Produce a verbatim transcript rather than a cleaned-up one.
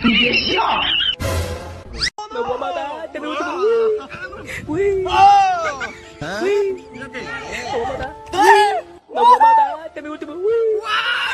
你别笑。那我妈的，这都是。喂喂，我妈的。